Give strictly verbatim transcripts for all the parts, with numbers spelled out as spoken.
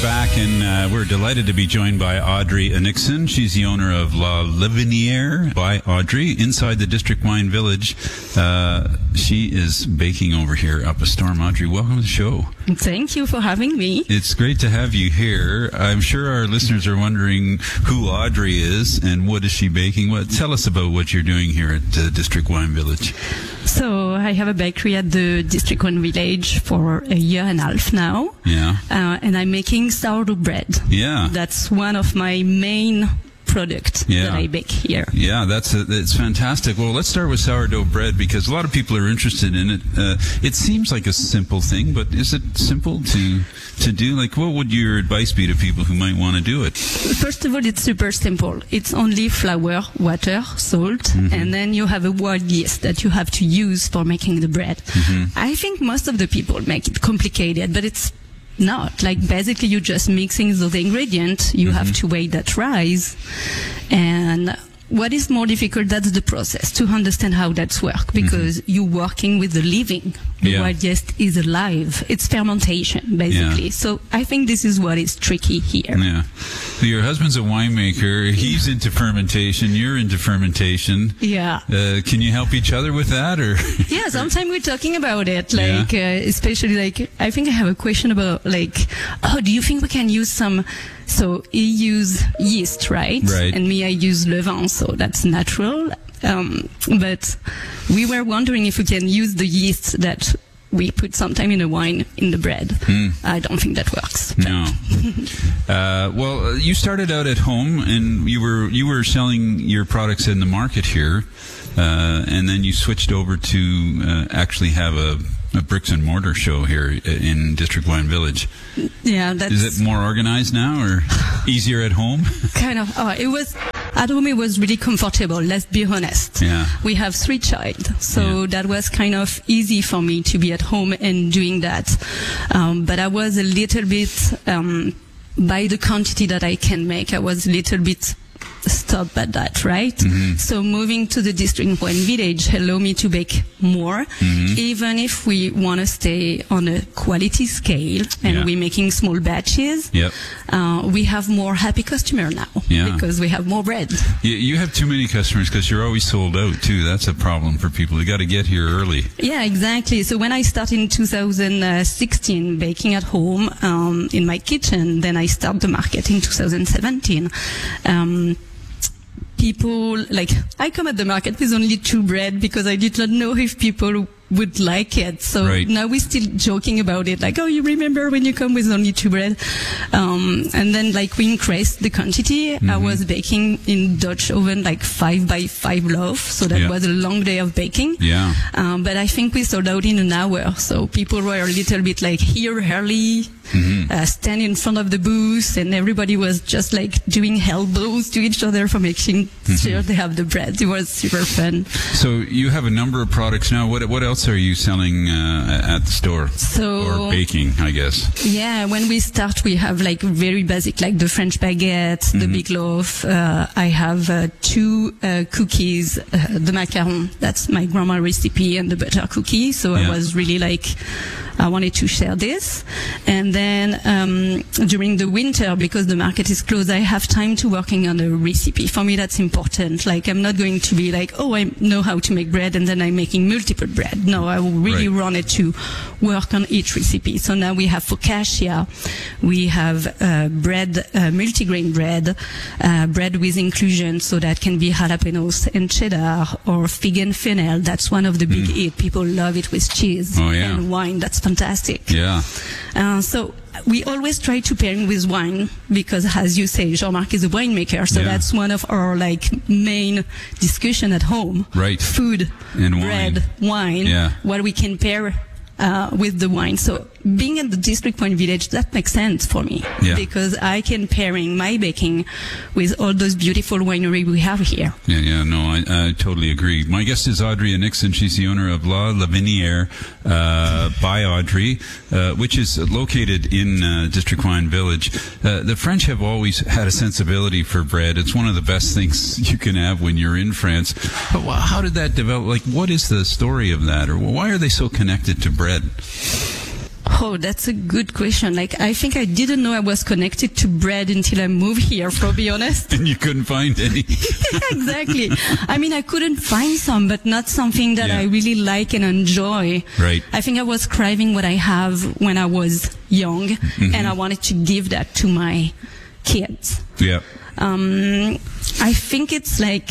back, and uh, we're delighted to be joined by Audrey Nixon. She's the owner of La Livinière by Audrey inside the District Wine Village. Uh, she is baking over here up a storm. Audrey, welcome to the show. Thank you for having me. It's great to have you here. I'm sure our listeners are wondering who Audrey is and what is she baking. What, tell us about what you're doing here at uh, District Wine Village. So I have a bakery at the District Wine Village for a year and a half now. Yeah. Uh, and I'm making sourdough bread. Yeah. That's one of my main product yeah. that I bake here. Yeah, that's a, it's fantastic. Well, let's start with sourdough bread because a lot of people are interested in it. Uh, it seems like a simple thing, but is it simple to to do? Like, what would your advice be to people who might want to do it? First of all, it's super simple. It's only flour, water, salt, mm-hmm. and then you have a wild yeast that you have to use for making the bread. Mm-hmm. I think most of the people make it complicated, but it's not. Like, basically, you're just mixing those ingredients. You mm-hmm. have to wait that rise. And what is more difficult, that's the process, to understand how that's work, because mm-hmm. you're working with the living. The yeah. wild yeast is alive. It's fermentation, basically. Yeah. So I think this is what is tricky here. Yeah. So your husband's a winemaker. He's into fermentation. You're into fermentation. Yeah. Uh, can you help each other with that, or? Yeah, sometimes we're talking about it. Like, yeah. uh, especially like, I think I have a question about like, oh, do you think we can use some? So he use yeast, right? Right. And me, I use levain, so that's natural. Um, but we were wondering if we can use the yeast that we put sometime in a wine in the bread. Mm. I don't think that works. No. uh, well, you started out at home, and you were you were selling your products in the market here, uh, and then you switched over to uh, actually have a, a bricks and mortar show here in District Wine Village. Yeah, that's... Is it more organized now, or easier at home? Kind of. Oh, it was... At home, it was really comfortable, let's be honest. Yeah. We have three children, so yeah. that was kind of easy for me to be at home and doing that. Um, but I was a little bit, um, by the quantity that I can make, I was a little bit stopped at that, right? Mm-hmm. So moving to the District Wine Village allow me to bake more, mm-hmm. even if we want to stay on a quality scale and yeah. we're making small batches. Yep. Uh, we have more happy customers now yeah. because we have more bread. You, you have too many customers because you're always sold out too. That's a problem for people. You got to get here early. Yeah, exactly. So when I started in two thousand sixteen baking at home um, in my kitchen, then I started the market in two thousand seventeen. Um, People, like, I come at the market with only two bread because I did not know if people would like it. So right. now we're still joking about it. Like, oh, you remember when you come with only two bread? Um, and then, like, we increased the quantity. Mm-hmm. I was baking in Dutch oven, like five by five loaf. So that yeah. was a long day of baking. Yeah. Um, but I think we sold out in an hour. So people were a little bit like here early. Mm-hmm. Uh, stand in front of the booth, and everybody was just like doing elbows to each other for making mm-hmm. sure they have the bread. It was super fun. So you have a number of products now. What what else are you selling uh, at the store? So, or baking, I guess. Yeah, when we start, we have like very basic, like the French baguette, mm-hmm. the big loaf. Uh, I have uh, two uh, cookies, uh, the macaron. That's my grandma recipe, and the butter cookie. So yeah. I was really like, I wanted to share this. And then um, during the winter, because the market is closed, I have time to working on a recipe. For me, that's important. Like, I'm not going to be like, oh, I know how to make bread and then I'm making multiple bread. No, I really right. wanted to work on each recipe. So now we have focaccia, we have uh, bread, uh, multigrain bread, uh, bread with inclusion, so that can be jalapenos and cheddar, or fig and fennel. That's one of the big mm. hit. People love it with cheese oh, yeah. and wine. That's fantastic. Yeah. Uh, so we always try to pair with wine because, as you say, Jean-Marc is a winemaker, so yeah. that's one of our like main discussion at home. Right. Food, and bread, wine. wine. Yeah. What we can pair uh, with the wine. So being at the District Wine Village, that makes sense for me yeah. because I can pairing my baking with all those beautiful winery we have here. Yeah, yeah, no, I, I totally agree. My guest is Audrey Nixon. She's the owner of La Livinière uh, by Audrey, uh, which is located in uh, District Wine Village. Uh, the French have always had a sensibility for bread. It's one of the best things you can have when you're in France. But how did that develop? Like, what is the story of that, or why are they so connected to bread? Oh, that's a good question. Like, I think I didn't know I was connected to bread until I moved here, to be honest. And you couldn't find any. Exactly. I mean, I couldn't find some, but not something that Yeah. I really like and enjoy. Right. I think I was craving what I have when I was young, Mm-hmm. and I wanted to give that to my kids. Yeah. Um, I think it's like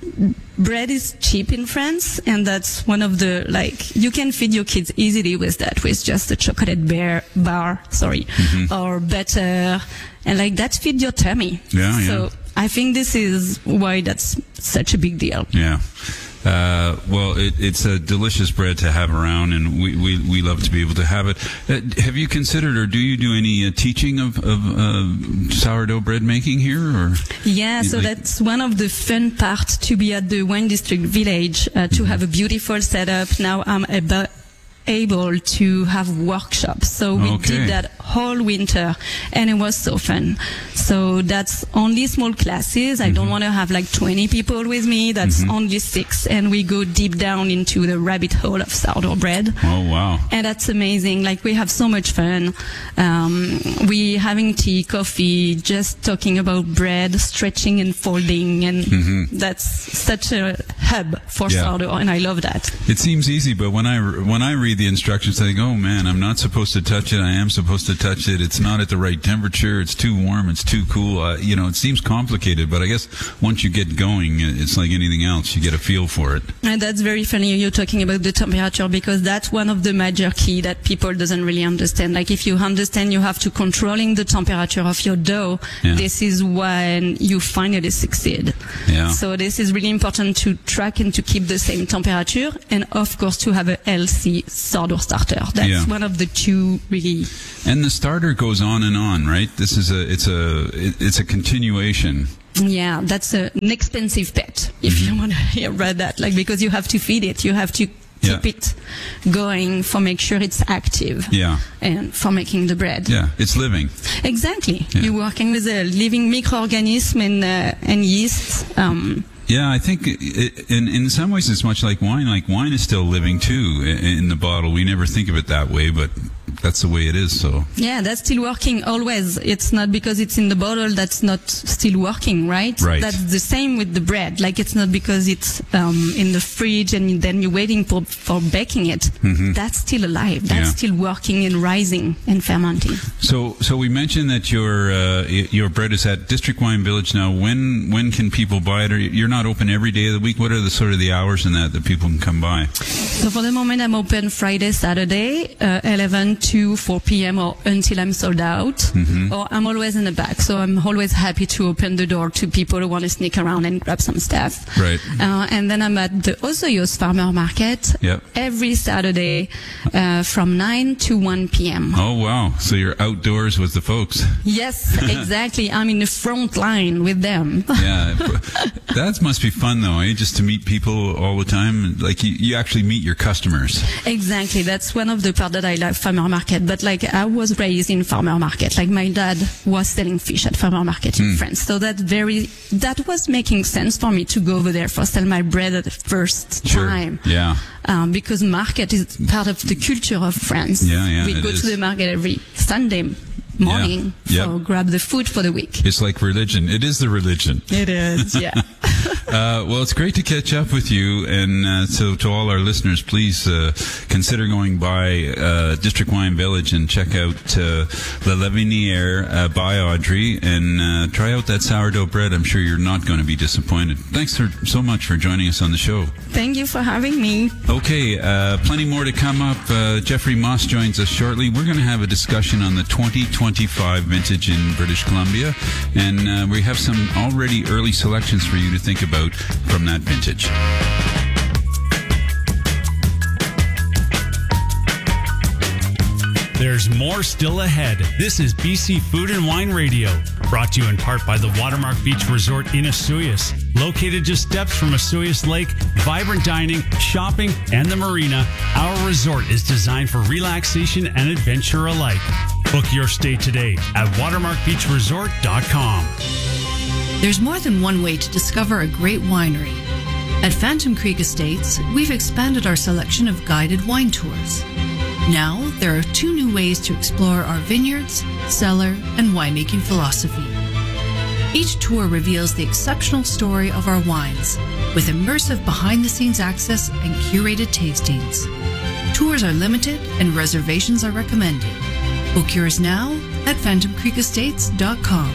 bread is cheap in France, and that's one of the, like, you can feed your kids easily with that, with just a chocolate bear, bar, sorry, Mm-hmm. or butter, and like that feed your tummy. Yeah, so yeah. I think this is why that's such a big deal. Yeah. Uh, well, it, it's a delicious bread to have around, and we, we, we love to be able to have it. Uh, have you considered, or do you do any uh, teaching of, of uh, sourdough bread making here? Or Yeah, so like- that's one of the fun parts, to be at the Wine District Village, uh, to have a beautiful setup. Now I'm about able to have workshops. So we Okay. did that whole winter, and it was so fun. So that's only small classes. I don't want to have like twenty people with me. That's only six, and we go deep down into the rabbit hole of sourdough bread. Oh, wow. And that's amazing. Like, we have so much fun. Um, we having tea, coffee, just talking about bread, stretching and folding, and that's such a hub for Yeah. sourdough, and I love that. It seems easy, but when I when I read the instructions, I think, oh man, I'm not supposed to touch it. I am supposed to touch it. It's not at the right temperature. It's too warm. It's too cool. Uh, you know, it seems complicated, but I guess once you get going, it's like anything else. You get a feel for it. And that's very funny you're talking about the temperature, because that's one of the major key that people doesn't really understand. Like, if you understand you have to controlling the temperature of your dough, Yeah. this is when you finally succeed. Yeah. So this is really important to track and to keep the same temperature, and of course to have a healthy sourdough starter. That's Yeah. one of the two really. And the starter goes on and on, right? This is a it's a it, it's a continuation. Yeah, that's a, an expensive pet, if you want to hear about that. Like, because you have to feed it, you have to keep Yeah. it going for make sure it's active. Yeah. And for making the bread. Yeah, it's living. Exactly. Yeah. You're working with a living microorganism and uh, and yeast. Um, Yeah, I think it, in in some ways it's much like wine. Like, wine is still living too in, in the bottle. We never think of it that way, but that's the way it is. So Yeah, that's still working always. It's not because it's in the bottle that's not still working, right? Right. That's the same with the bread. Like, it's not because it's um, in the fridge and then you're waiting for, for baking it. That's still alive. That's Yeah. still working and rising and fermenting. So, so we mentioned that your uh, y- your bread is at District Wine Village now. When when can people buy it? Or you're not open every day of the week. What are the sort of the hours in that that people can come by? So for the moment, I'm open Friday, Saturday, uh, eleven to four p.m. or until I'm sold out. Mm-hmm. Or I'm always in the back, so I'm always happy to open the door to people who want to sneak around and grab some stuff. Right. Uh, and then I'm at the Osoyos Farmer Market Yep. every Saturday uh, from nine to one p.m. Oh wow! So you're outdoors with the folks. Yes, exactly. I'm in the front line with them. Yeah, that must be fun though, eh? Just to meet people all the time. Like, you, you actually meet your customers. Exactly. That's one of the part that I love farmer market. But like, I was raised in farmer market. Like, my dad was selling fish at farmer market in France. So that very, that was making sense for me to go over there for sell my bread at the first time. Yeah. Um, because market is part of the culture of France. Yeah, yeah, We it go is. to the market every Sunday morning Yeah. for Yep. grab the food for the week. It's like religion. It is the religion. It is, yeah. Uh, well, it's great to catch up with you, and uh, so to all our listeners, please uh, consider going by uh, District Wine Village and check out uh, La Lavinière uh, by Audrey, and uh, try out that sourdough bread. I'm sure you're not going to be disappointed. Thanks for, so much for joining us on the show. Thank you for having me. Okay, uh, plenty more to come up. Uh, Jeffrey Moss joins us shortly. We're going to have a discussion on the twenty twenty-five vintage in British Columbia, and uh, we have some already early selections for you to think about from that vintage. There's more still ahead. This is B C Food and Wine Radio, brought to you in part by the Watermark Beach Resort in Osoyoos. Located just steps from Osoyoos Lake, vibrant dining, shopping, and the marina, our resort is designed for relaxation and adventure alike. Book your stay today at watermark beach resort dot com. There's more than one way to discover a great winery. At Phantom Creek Estates, we've expanded our selection of guided wine tours. Now, there are two new ways to explore our vineyards, cellar, and winemaking philosophy. Each tour reveals the exceptional story of our wines, with immersive behind-the-scenes access and curated tastings. Tours are limited and reservations are recommended. Book yours now at phantom creek estates dot com.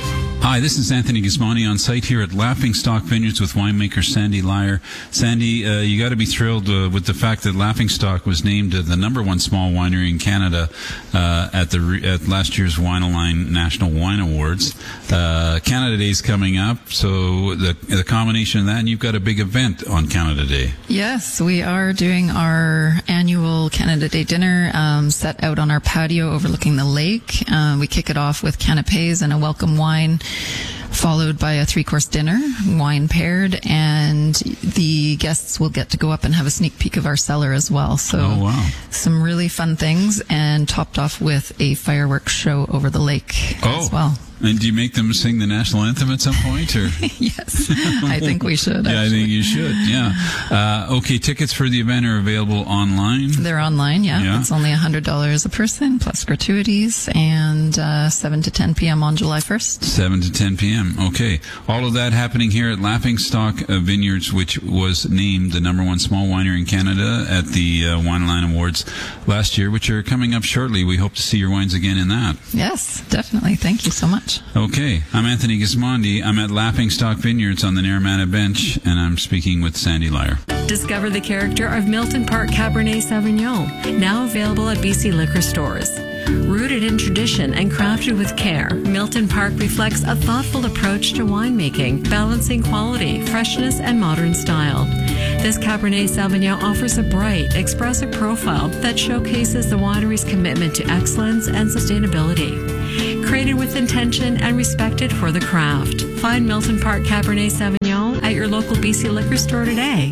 Hi, this is Anthony Gismondi on site here at Laughing Stock Vineyards with winemaker Sandy Lyer. Sandy, uh, you got to be thrilled uh, with the fact that Laughing Stock was named uh, the number one small winery in Canada uh, at the re- at last year's Wine-A-Line National Wine Awards. Uh, Canada Day is coming up, so the the combination of that, and you've got a big event on Canada Day. Yes, we are doing our annual Canada Day dinner um, set out on our patio overlooking the lake. Uh, we kick it off with canapes and a welcome wine, followed by a three-course dinner, wine paired, and the guests will get to go up and have a sneak peek of our cellar as well. So oh, wow. Some really fun things, and topped off with a fireworks show over the lake oh. as well. And do you make them sing the national anthem at some point? Or Yes, I think we should. Yeah, actually. I think you should, yeah. Uh, okay, tickets for the event are available online. They're online, yeah. Yeah. It's only one hundred dollars a person, plus gratuities, and uh, seven to ten p.m. on July first. seven to ten p.m. Okay. All of that happening here at Laughing Stock uh, Vineyards, which was named the number one small winery in Canada at the uh, Wine-A-Line Awards last year, which are coming up shortly. We hope to see your wines again in that. Yes, definitely. Thank you so much. Okay. I'm Anthony Gismondi. I'm at Laughing Stock Vineyards on the Naramata Bench, and I'm speaking with Sandy Lyer. Discover the character of Milton Park Cabernet Sauvignon, now available at B C liquor stores. Rooted in tradition and crafted with care, Milton Park reflects a thoughtful approach to winemaking, balancing quality, freshness, and modern style. This Cabernet Sauvignon offers a bright, expressive profile that showcases the winery's commitment to excellence and sustainability. Created with intention and respected for the craft. Find Milton Park Cabernet Sauvignon at your local B C liquor store today.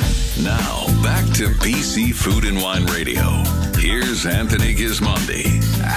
Now, back to B C Food and Wine Radio. Here's Anthony Gismondi.